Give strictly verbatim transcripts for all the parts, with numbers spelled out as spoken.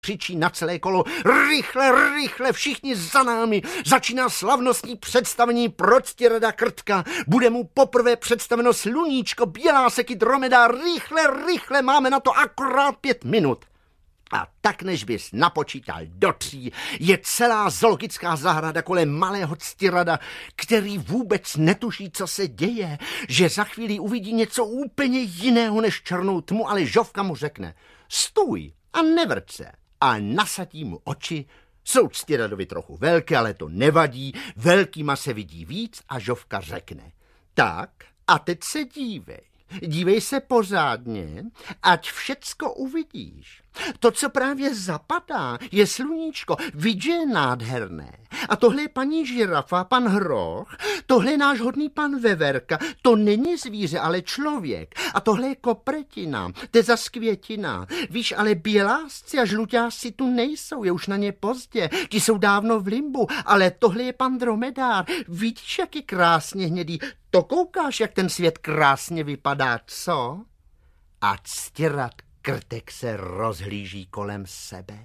křičí na celé kolo. Rychle, rychle, všichni za námi. Začíná slavnostní představení Proctirada Krtka. Bude mu poprvé představeno sluníčko, Bělásek i dromedár. Rychle, rychle, máme na to akorát pět minut. A tak, než bys napočítal do tří, je celá zoologická zahrada kolem malého Ctirada, který vůbec netuší, co se děje, že za chvíli uvidí něco úplně jiného než černou tmu, ale Žofka mu řekne: stůj a nevrť se. A nasadí mu oči. Jsou Ctiradovi trochu velké, ale to nevadí, velkýma se vidí víc a Žofka řekne: tak a teď se dívej. Dívej se pořádně, ať všecko uvidíš. To, co právě zapadá, je sluníčko. Vidíš, je nádherné. A tohle je paní žirafa, pan hroch, tohle je náš hodný pan veverka. To není zvíře, ale člověk. A tohle je kopretina, to je zas květina. Víš, ale bělásci a žluťásci tu nejsou, je už na ně pozdě. Ti jsou dávno v limbu, ale tohle je pan dromedár. Vidíš, jak je krásně hnědý. To koukáš, jak ten svět krásně vypadá, co? A Ctirad Krtek se rozhlíží kolem sebe.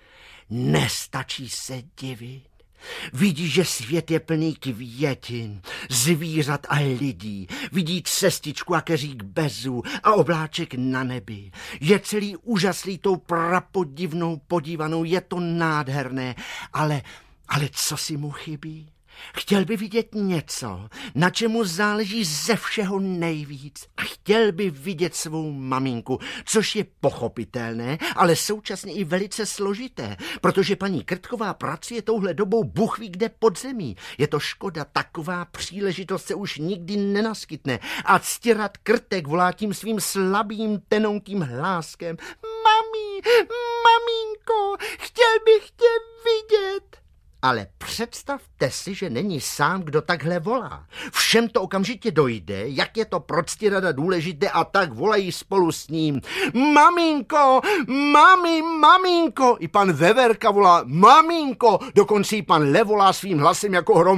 Nestačí se divit. Vidí, že svět je plný květin, zvířat a lidí. Vidí cestičku a keřík bezů a obláček na nebi. Je celý úžaslý tou prapodivnou podívanou, je to nádherné, ale, ale co si mu chybí? Chtěl by vidět něco, na čemu záleží ze všeho nejvíc. A chtěl by vidět svou maminku, což je pochopitelné, ale současně i velice složité, protože paní Krtková pracuje touhle dobou Bůh ví kde pod zemí. Je to škoda, taková příležitost se už nikdy nenaskytne. A Ctirad Krtek volá tím svým slabým tenonkým hláskem: mami, maminko, chtěl bych tě vidět. Ale představte si, že není sám, kdo takhle volá. Všem to okamžitě dojde, jak je to pro Ctirada důležité, a tak volají spolu s ním: maminko, mami, maminko. I pan veverka volá: maminko. Dokonce i pan lev volá svým hlasem jako hrom: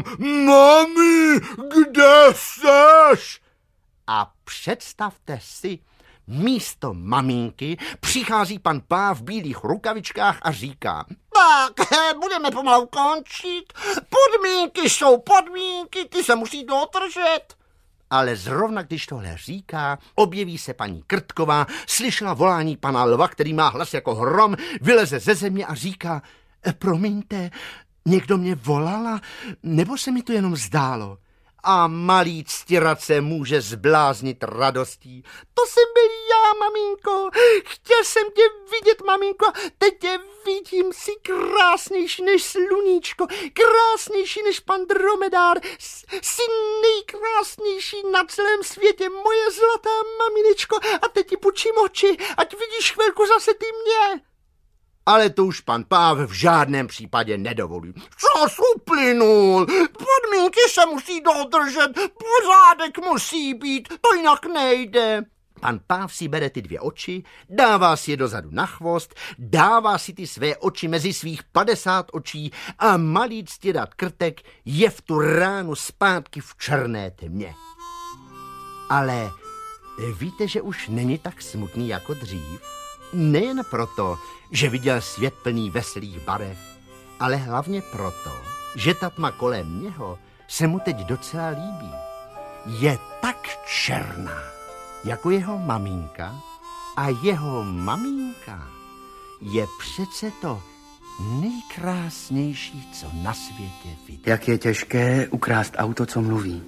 mami, kde seš? A představte si, místo maminky přichází pan Pá v bílých rukavičkách a říká: tak, budeme pomalu končit. Podmínky jsou podmínky, ty se musí dodržet. Ale zrovna když tohle říká, objeví se paní Krtková, slyšela volání pana lva, který má hlas jako hrom, vyleze ze země a říká: promiňte, někdo mě volala, nebo se mi to jenom zdálo? A malý Ctirad se může zbláznit radostí. To jsem byl já, maminko. Chtěl jsem tě vidět, maminko. Teď tě vidím, jsi krásnější než sluníčko, krásnější než pan dromedár. Jsi nejkrásnější na celém světě, moje zlatá maminečko. A teď ti půjčím oči, ať vidíš chvilku zase ty mě. Ale to už pan Páv v žádném případě nedovolí. Čas uplynul, podmínky se musí dodržet, pořádek musí být, to jinak nejde. Pan Páv si bere ty dvě oči, dává si je dozadu na chvost, dává si ty své oči mezi svých padesát očí a malý Ctirad Krtek je v tu ránu zpátky v černé tmě. Ale víte, že už není tak smutný jako dřív? Nejen proto, že viděl svět plný veselých barev, ale hlavně proto, že ta tma kolem něho se mu teď docela líbí. Je tak černá, jako jeho maminka, a jeho maminka je přece to nejkrásnější, co na světě vidí. Jak je těžké ukrást auto, co mluví.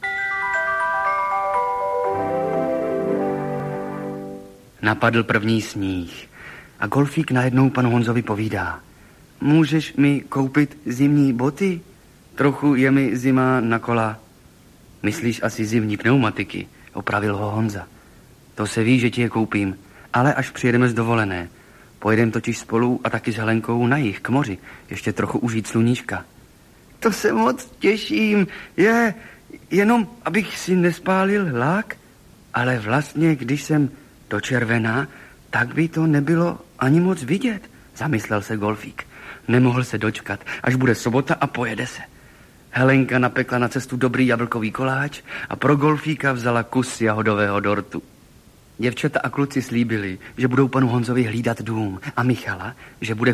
Napadl první sníh a Golfík najednou panu Honzovi povídá: můžeš mi koupit zimní boty? Trochu je mi zima na kola. Myslíš asi zimní pneumatiky, opravil ho Honza. To se ví, že ti je koupím, ale až přijedeme z dovolené. Pojedeme totiž spolu a taky s Helenkou na jih k moři, ještě trochu užít sluníčka. To se moc těším, je, jenom abych si nespálil lák, ale vlastně, když jsem do červená, tak by to nebylo ani moc vidět, zamyslel se Golfík. Nemohl se dočkat, až bude sobota a pojede se. Helenka napekla na cestu dobrý jablkový koláč a pro Golfíka vzala kus jahodového dortu. Děvčata a kluci slíbili, že budou panu Honzovi hlídat dům a Michala, že bude